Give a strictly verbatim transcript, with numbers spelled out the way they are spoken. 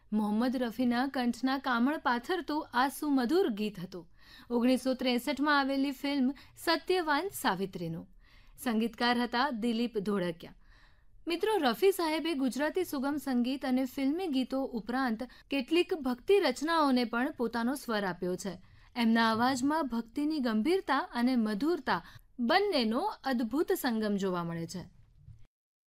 મોહમ્મદ રફીના કંઠના કામળ પાથરતું આ સુમધુર ગીત હતું ઓગણીસો ત્રેસઠમાં આવેલી ફિલ્મ સત્યવાન સાવિત્રીનું. સંગીતકાર હતા દિલીપ ધોળકિયા. મિત્રો, રફી સાહેબે ગુજરાતી સુગમ સંગીત અને ફિલ્મી ગીતો ઉપરાંત કેટલીક ભક્તિ રચનાઓને પણ પોતાનો સ્વર આપ્યો છે. એમના અવાજમાં ભક્તિની ગંભીરતા અને મધુરતા બંનેનો અદ્ભુત સંગમ જોવા મળે છે.